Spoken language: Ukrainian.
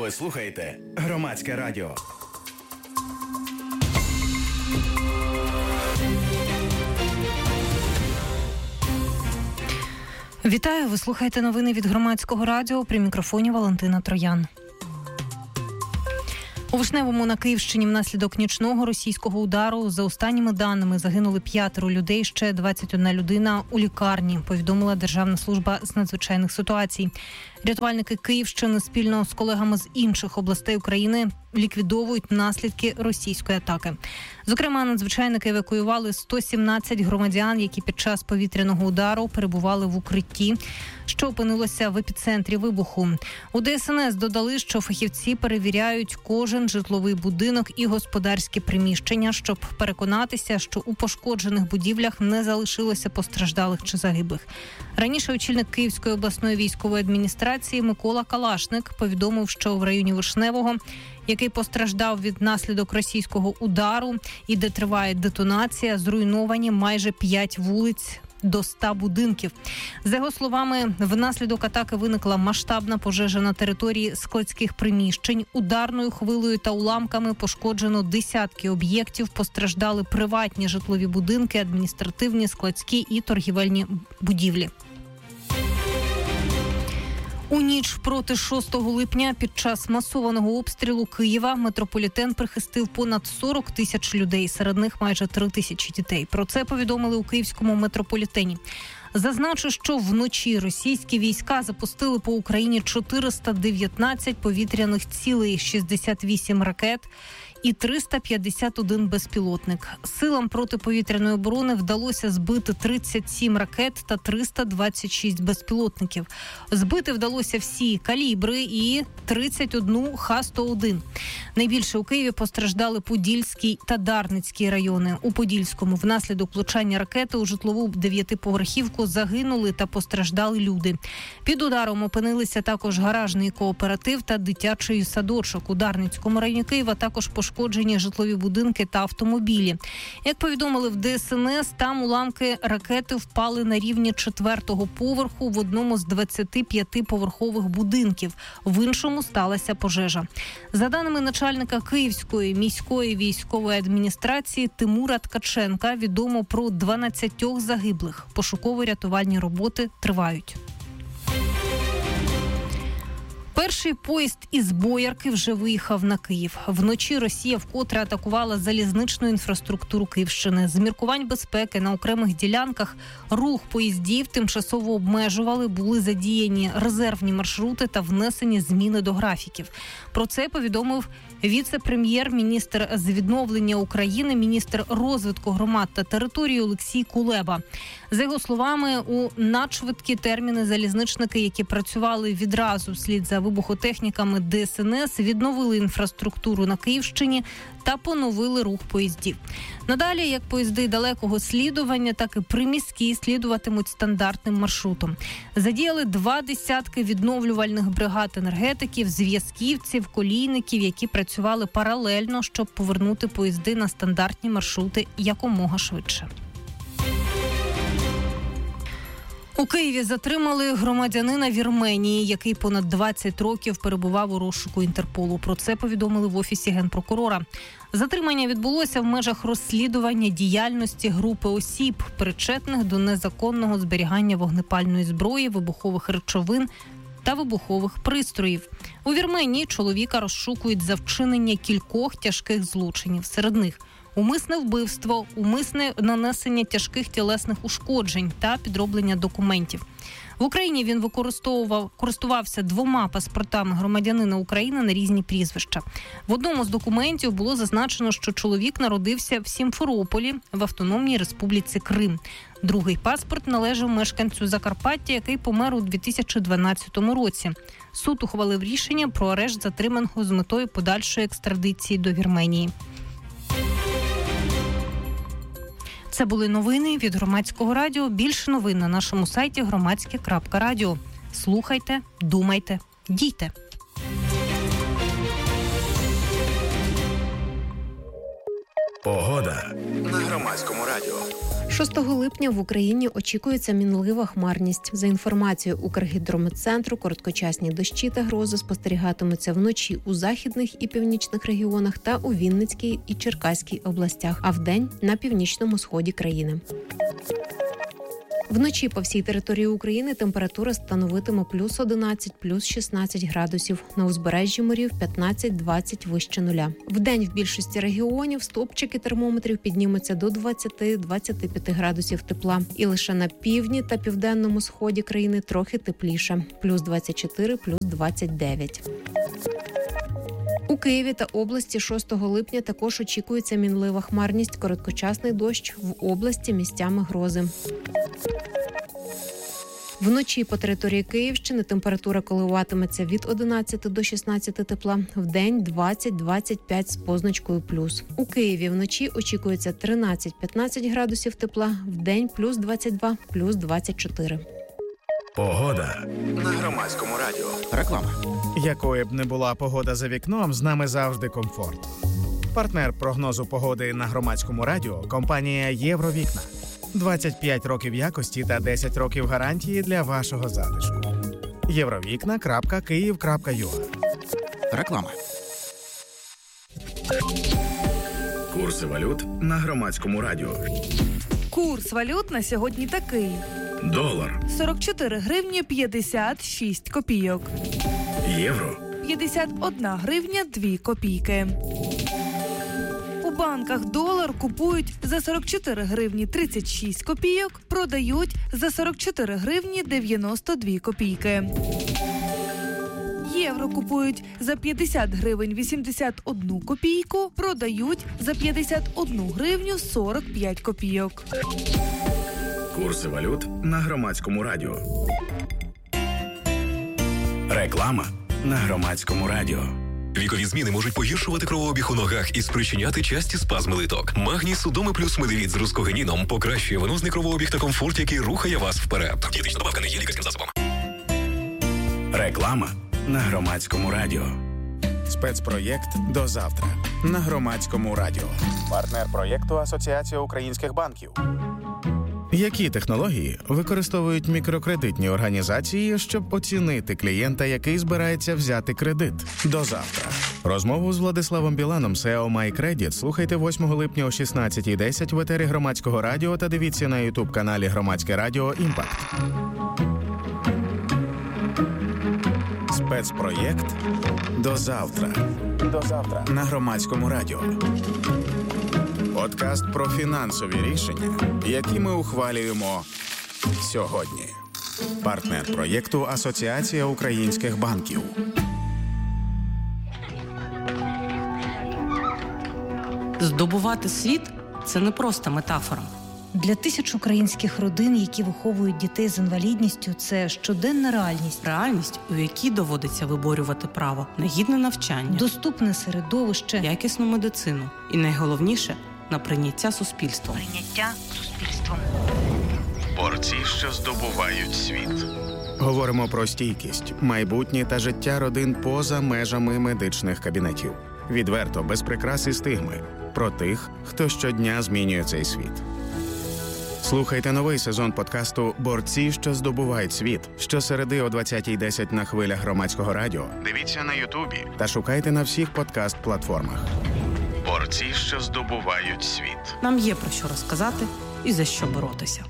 Ви слухаєте Громадське радіо. Вітаю, ви слухаєте новини від Громадського радіо. При мікрофоні Валентина Троян. У Вишневому на Київщині внаслідок нічного російського удару, за останніми даними, загинули 5 людей, ще 21 людина у лікарні, повідомила Державна служба з надзвичайних ситуацій. Рятувальники Київщини спільно з колегами з інших областей України ліквідовують наслідки російської атаки. Зокрема, надзвичайники евакуювали 117 громадян, які під час повітряного удару перебували в укритті, що опинилося в епіцентрі вибуху. У ДСНС додали, що фахівці перевіряють кожен житловий будинок і господарські приміщення, щоб переконатися, що у пошкоджених будівлях не залишилося постраждалих чи загиблих. Раніше очільник Київської обласної військової адміністрації Микола Калашник повідомив, що в районі Вишневого, який постраждав від наслідок російського удару і де триває детонація, зруйновані майже 5 вулиць до 100 будинків. За його словами, внаслідок атаки виникла масштабна пожежа на території складських приміщень. Ударною хвилею та уламками пошкоджено десятки об'єктів, постраждали приватні житлові будинки, адміністративні, складські і торгівельні будівлі. У ніч проти 6 липня під час масованого обстрілу Києва метрополітен прихистив понад 40 тисяч людей, серед них майже 3 тисячі дітей. Про це повідомили у Київському метрополітені. Зазначу, що вночі російські війська запустили по Україні 419 повітряних цілей, 68 ракет і 351 безпілотник. Силам протиповітряної оборони вдалося збити 37 ракет та 326 безпілотників. Збити вдалося всі калібри і 31 Х-101. Найбільше у Києві постраждали Подільський та Дарницький райони. У Подільському внаслідок влучання ракети у житлову 9-поверхівку загинули та постраждали люди. Під ударом опинилися також гаражний кооператив та дитячий садочок. У Дарницькому районі Києва також пошкоджені житлові будинки та автомобілі. Як повідомили в ДСНС, там уламки ракети впали на рівні 4-го поверху в одному з 25-поверхових будинків. В іншому сталася пожежа. За даними начальника Київської міської військової адміністрації Тимура Ткаченка, відомо про 12 загиблих. Пошуково-рятувальні роботи тривають. Перший поїзд із Боярки вже виїхав на Київ. Вночі Росія вкотре атакувала залізничну інфраструктуру Київщини. З міркувань безпеки на окремих ділянках рух поїздів тимчасово обмежували, були задіяні резервні маршрути та внесені зміни до графіків. Про це повідомив віце-прем'єр-міністр з відновлення України, міністр розвитку громад та території Олексій Кулеба. За його словами, у надшвидкі терміни залізничники, які працювали відразу вслід за вибухотехніками ДСНС, відновили інфраструктуру на Київщині та поновили рух поїздів. Надалі, як поїзди далекого слідування, так і приміські слідуватимуть стандартним маршрутом. Задіяли 20 відновлювальних бригад енергетиків, зв'язківців, колійників, які працювали паралельно, щоб повернути поїзди на стандартні маршрути якомога швидше. У Києві затримали громадянина Вірменії, який понад 20 років перебував у розшуку Інтерполу. Про це повідомили в Офісі Генпрокурора. Затримання відбулося в межах розслідування діяльності групи осіб, причетних до незаконного зберігання вогнепальної зброї, вибухових речовин та вибухових пристроїв. У Вірменії чоловіка розшукують за вчинення кількох тяжких злочинів. Серед них умисне вбивство, умисне нанесення тяжких тілесних ушкоджень та підроблення документів. В Україні він користувався 2 паспортами громадянина України на різні прізвища. В одному з документів було зазначено, що чоловік народився в Сімферополі в Автономній Республіці Крим. Другий паспорт належав мешканцю Закарпаття, який помер у 2012 році. Суд ухвалив рішення про арешт затриманого з метою подальшої екстрадиції до Вірменії. Це були новини від Громадського радіо. Більше новин на нашому сайті громадське.радіо. Слухайте, думайте, дійте. Погода на Громадському радіо. 6 липня в Україні очікується мінлива хмарність. За інформацією Укргідрометцентру, короткочасні дощі та грози спостерігатимуться вночі у західних і північних регіонах та у Вінницькій і Черкаській областях, а вдень – на північному сході країни. Вночі по всій території України температура становитиме плюс 11, плюс 16 градусів. На узбережжі морів 15-20 вище нуля. Вдень в більшості регіонів стопчики термометрів піднімуться до 20-25 градусів тепла. І лише на півдні та південному сході країни трохи тепліше. Плюс 24, плюс 29. У Києві та області 6 липня також очікується мінлива хмарність, короткочасний дощ, в області місцями грози. Вночі по території Київщини температура коливатиметься від 11 до 16 тепла, вдень 20-25 з позначкою плюс. У Києві вночі очікується 13-15 градусів тепла, вдень плюс 22, плюс 24. Погода на Громадському радіо. Реклама. Якою б не була погода за вікном, з нами завжди комфорт. Партнер прогнозу погоди на Громадському радіо – компанія «Євровікна». 25 років якості та 10 років гарантії для вашого затишку. Євровікна.Київ.ua. Реклама. Курси валют на Громадському радіо. Курс валют на сьогодні такий. Долар. 44 гривні 56 копійок. Євро. 51 гривня 2 копійки. У банках долар купують за 44 гривні 36 копійок, продають за 44 гривні 92 копійки. Євро купують за 50 гривень 81 копійку, продають за 51 гривню 45 копійок. Курси валют на Громадському радіо. Реклама на Громадському радіо. Вікові зміни можуть погіршувати кровообіг у ногах і спричиняти часті спазми литок. Магній Судоми плюс медивіт з рускогенідом покращує венозний кровообіг та комфорт, який рухає вас вперед. Дієтична добавка не є лікарським засобом. Реклама на Громадському радіо. Спецпроєкт «До завтра» на Громадському радіо. Партнер проєкту Асоціація українських банків. Які технології використовують мікрокредитні організації, щоб оцінити клієнта, який збирається взяти кредит? До завтра. Розмову з Владиславом Біланом, SEO MyCredit, слухайте 8 липня о 16:10 в етері Громадського радіо та дивіться на YouTube-каналі Громадське радіо «Імпакт». Спецпроєкт «До завтра». До завтра на Громадському радіо. Подкаст про фінансові рішення, які ми ухвалюємо сьогодні. Партнер проєкту Асоціація українських банків. Здобувати світ – це не просто метафора. Для тисяч українських родин, які виховують дітей з інвалідністю, це щоденна реальність. Реальність, у якій доводиться виборювати право на гідне навчання, Доступне середовище, якісну медицину і, найголовніше, на прийняття суспільством. Борці, що здобувають світ. Говоримо про стійкість, майбутнє та життя родин поза межами медичних кабінетів. Відверто, без прикрас і стигми. Про тих, хто щодня змінює цей світ. Слухайте новий сезон подкасту «Борці, що здобувають світ» щосереди о 20:10 на хвилях Громадського радіо. Дивіться на Ютубі та шукайте на всіх подкаст-платформах. Борці, що здобувають світ. Нам є про що розказати і за що боротися.